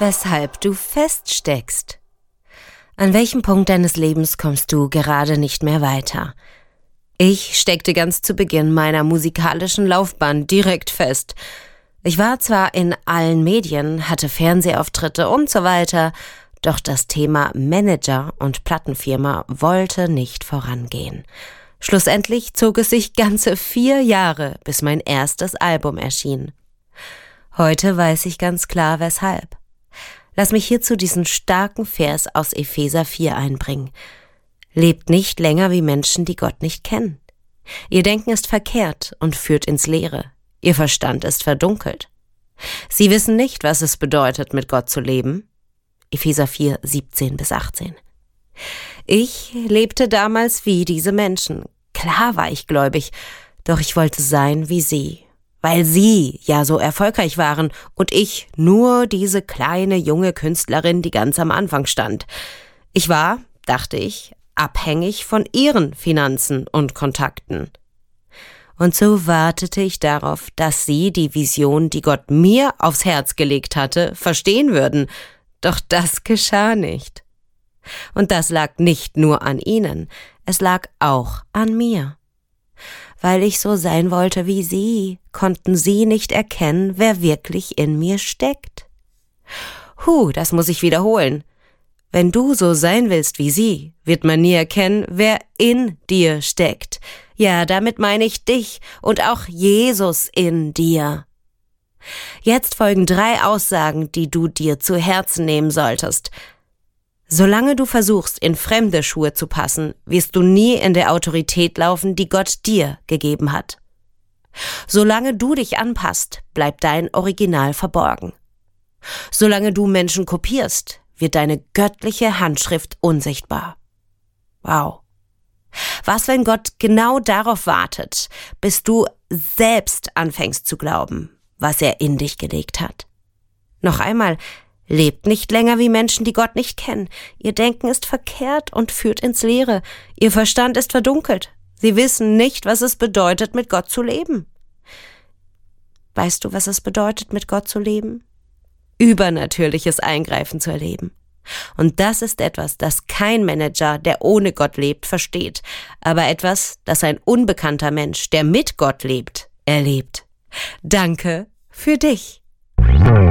weshalb du feststeckst. An welchem Punkt deines Lebens kommst du gerade nicht mehr weiter? Ich steckte ganz zu Beginn meiner musikalischen Laufbahn direkt fest. Ich war zwar in allen Medien, hatte Fernsehauftritte und so weiter, doch das Thema Manager und Plattenfirma wollte nicht vorangehen. Schlussendlich zog es sich ganze 4 Jahre, bis mein erstes Album erschien. Heute weiß ich ganz klar, weshalb. Lass mich hierzu diesen starken Vers aus Epheser 4 einbringen. Lebt nicht länger wie Menschen, die Gott nicht kennen. Ihr Denken ist verkehrt und führt ins Leere. Ihr Verstand ist verdunkelt. Sie wissen nicht, was es bedeutet, mit Gott zu leben. Epheser 4, 17-18. Ich lebte damals wie diese Menschen. Klar war ich gläubig, doch ich wollte sein wie sie. Weil sie ja so erfolgreich waren und ich nur diese kleine junge Künstlerin, die ganz am Anfang stand. Ich war, dachte ich, abhängig von ihren Finanzen und Kontakten. Und so wartete ich darauf, dass sie die Vision, die Gott mir aufs Herz gelegt hatte, verstehen würden. Doch das geschah nicht. Und das lag nicht nur an ihnen, es lag auch an mir. Weil ich so sein wollte wie sie, konnten sie nicht erkennen, wer wirklich in mir steckt. Das muss ich wiederholen. Wenn du so sein willst wie sie, wird man nie erkennen, wer in dir steckt. Ja, damit meine ich dich und auch Jesus in dir. Jetzt folgen 3 Aussagen, die du dir zu Herzen nehmen solltest. Solange du versuchst, in fremde Schuhe zu passen, wirst du nie in der Autorität laufen, die Gott dir gegeben hat. Solange du dich anpasst, bleibt dein Original verborgen. Solange du Menschen kopierst, wird deine göttliche Handschrift unsichtbar. Wow. Was, wenn Gott genau darauf wartet, bis du selbst anfängst zu glauben, was er in dich gelegt hat? Noch einmal, lebt nicht länger wie Menschen, die Gott nicht kennen. Ihr Denken ist verkehrt und führt ins Leere. Ihr Verstand ist verdunkelt. Sie wissen nicht, was es bedeutet, mit Gott zu leben. Weißt du, was es bedeutet, mit Gott zu leben? Übernatürliches Eingreifen zu erleben. Und das ist etwas, das kein Manager, der ohne Gott lebt, versteht. Aber etwas, das ein unbekannter Mensch, der mit Gott lebt, erlebt. Danke für dich.